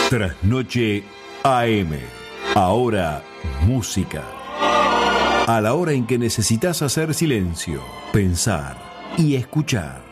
Trasnoche AM. Ahora música. A la hora en que necesitas hacer silencio, pensar y escuchar.